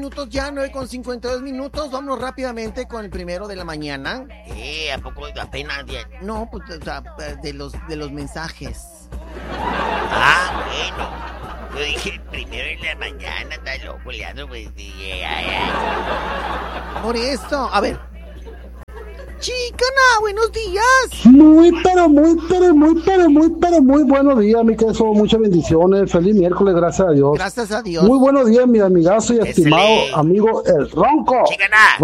minutos ya, 9:52. Vámonos rápidamente con el primero de la mañana. ¿A poco apenas 10? No, pues, o sea, de los mensajes. Bueno. Yo dije primero en la mañana, está loco, Leandro, pues. Por eso, a ver. Chicana, buenos días. Muy buenos días, mi queso. Muchas bendiciones. Feliz miércoles, gracias a Dios. Gracias a Dios. Muy buenos días, mi amigazo y estimado amigo El Ronco. Chicana.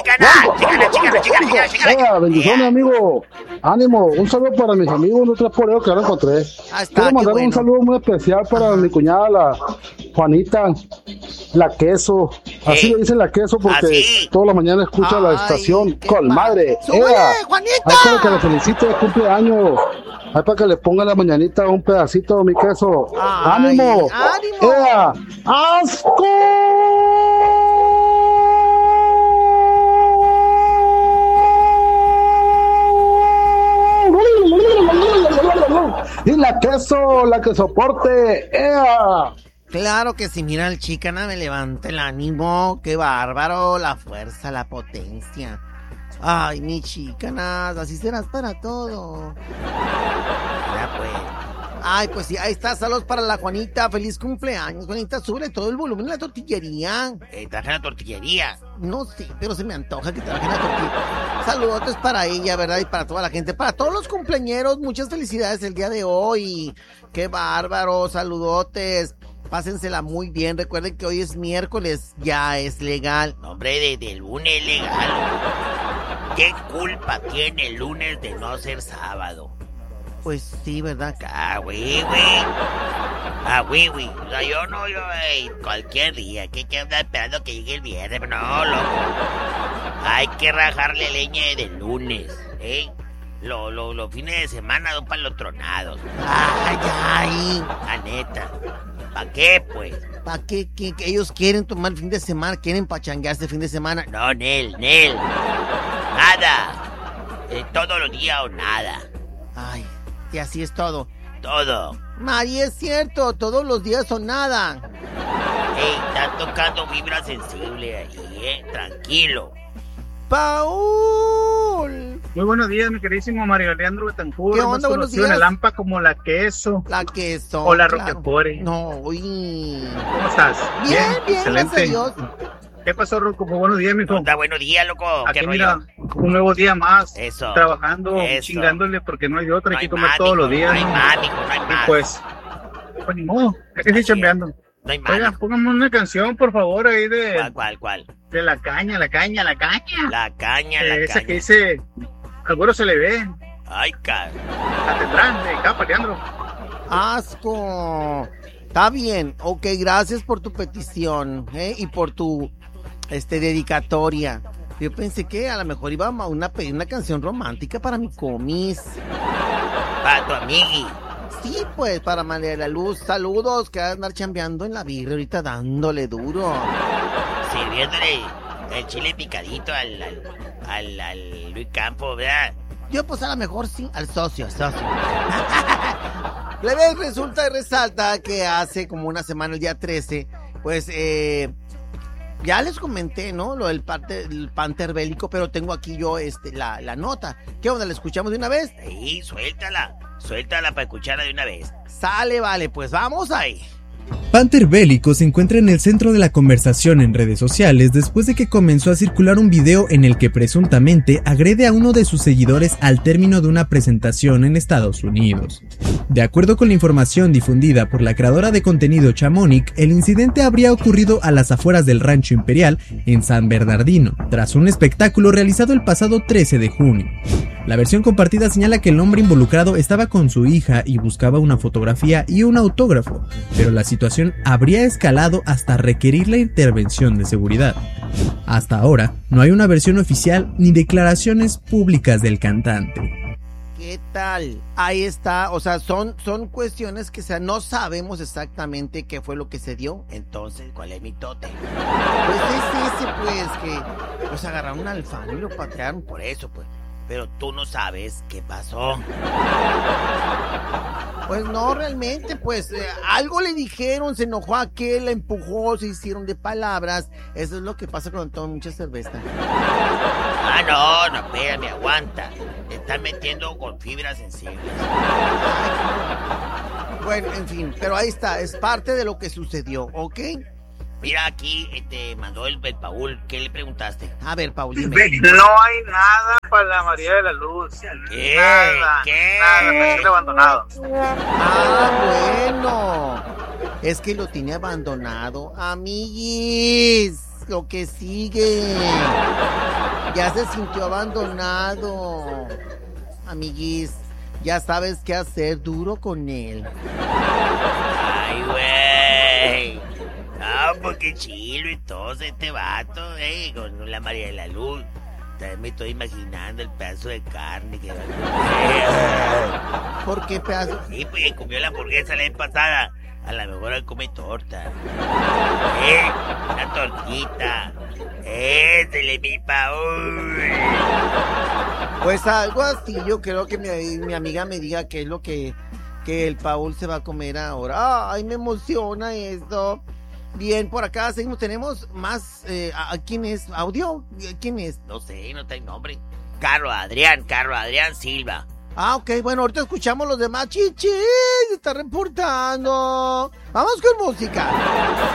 Bendiciones, amigo. Ánimo. Un saludo para mis amigos, un 3x que ahora encontré. Quiero mandar un saludo muy especial para mi cuñada, la Juanita, la queso. Así le dicen la queso porque toda la mañana escucha la estación con madre. ¡Súbele, Juanita! Hay para que le felicite de cumpleaños. Hay para que le ponga la mañanita un pedacito, mi queso. ¡Ánimo! ¡Asco! Y la queso, la que soporte. Claro que sí, mira, el Chicana me levanta el ánimo. ¡Qué bárbaro! La fuerza, la potencia. Ay, mi Chicanas, así serás para todo. Ya pues. Ay, pues sí, ahí está, saludos para la Juanita, feliz cumpleaños, Juanita, sube todo el volumen de la tortillería. ¿Traje la tortillería? No sé, pero se me antoja que trabaje la tortillería. Saludos para ella, ¿verdad? Y para toda la gente, para todos los cumpleañeros, muchas felicidades el día de hoy. Qué bárbaro, saludotes. Pásensela muy bien, recuerden que hoy es miércoles, ya es legal. No, hombre, de lunes legal. ¿Qué culpa tiene el lunes de no ser sábado? Pues sí, ¿verdad? Güey. O sea, yo, cualquier día, que anda esperando que llegue el viernes, no, loco. Hay que rajarle leña de lunes, Los fines de semana son para los tronados. Ay. La neta. ¿Para qué, pues? ¿Para qué? Que ellos quieren tomar el fin de semana, quieren pachanguearse el fin de semana. No, Nel. Nada. Todos los días o nada. Ay, y así es todo. Todo. Mari, es cierto, todos los días o nada. Está tocando vibra sensible ahí, tranquilo. Paul. Muy buenos días, mi queridísimo Mario Leandro Betancourt. ¿Qué onda? Buenos días. La lampa como la queso. La queso. O la claro. Roquefort. No, uy. ¿Cómo estás? Bien, excelente. Gracias a Dios. ¿Qué pasó, Rocco? Muy buenos días, mijo. Buenos días, loco. Aquí, mira, un nuevo día más. Eso. Trabajando, chingándole, porque no hay otra. Hay que comer todos los días. No hay más. Y pues ni modo. Hay que seguir chambeando. No hay más. Oigan, pónganme una canción, por favor, ahí de... ¿Cuál? De la caña. La caña. Esa que dice... Al güero se le ve. Ay, La tendrán de capa, Leandro. Asco. Está bien. Ok, gracias por tu petición, y por tu dedicatoria. Yo pensé que a lo mejor iba a pedir una canción romántica para mi comis. Para tu amigui. Sí, pues, para María de la Luz. Saludos, que va a andar chambeando en la birria ahorita dándole duro. Sirviéndole el chile picadito al Luis Campos, ¿verdad? Yo, pues, a lo mejor sí, al socio. Le ves, resulta y resalta que hace como una semana, el día 13, pues, ya les comenté, ¿no? Lo del Panther bélico, pero tengo aquí yo, la nota. ¿Qué onda? ¿La escuchamos de una vez? Sí, suéltala para escucharla de una vez. Sale, vale, pues vamos ahí. Panther bélico se encuentra en el centro de la conversación en redes sociales después de que comenzó a circular un video en el que presuntamente agrede a uno de sus seguidores al término de una presentación en Estados Unidos. De acuerdo con la información difundida por la creadora de contenido Chamonix, el incidente habría ocurrido a las afueras del Rancho Imperial en San Bernardino, tras un espectáculo realizado el pasado 13 de junio. La versión compartida señala que el hombre involucrado estaba con su hija y buscaba una fotografía y un autógrafo, pero la situación habría escalado hasta requerir la intervención de seguridad. Hasta ahora, no hay una versión oficial ni declaraciones públicas del cantante. ¿Qué tal? Ahí está, o sea, son cuestiones que no sabemos exactamente qué fue lo que se dio. Entonces, ¿cuál es mi tote? Pues es ese, pues, que agarraron al fan y lo patearon por eso, pues. pero tú no sabes qué pasó. Pues no, realmente, pues algo le dijeron, se enojó aquel, la empujó, se hicieron de palabras. Eso es lo que pasa cuando toman mucha cerveza. No, espérame, aguanta. Te están metiendo con fibras sensibles. Bueno, en fin, pero ahí está, es parte de lo que sucedió, ¿ok? Mira, aquí te mandó el Paul. ¿Qué le preguntaste? A ver, Paul, dime. No hay nada para la María de la Luz. ¿Qué? Nada, ¿Qué? Nada, me tiene abandonado. Bueno. Es que lo tiene abandonado. Amiguis, lo que sigue. Ya se sintió abandonado. Amiguis, ya sabes qué hacer, duro con él. Ay, güey. Porque chilo y todo este vato, con la María de la Luz. También me estoy imaginando el pedazo de carne que va a comer. ¿Por qué pedazo? Sí, pues comió la hamburguesa la vez pasada. A lo mejor él come torta. Una tortita. Ésele, mi Paul. Pues algo así, yo creo que mi amiga me diga qué es lo que el Paul se va a comer ahora. Ay, me emociona esto. Bien, por acá seguimos, tenemos más. ¿Quién es? ¿Audio? ¿Quién es? No sé, no tiene nombre. Carlos Adrián Silva. Ok, bueno, ahorita escuchamos los demás. Chichi, se está reportando. Vamos con música.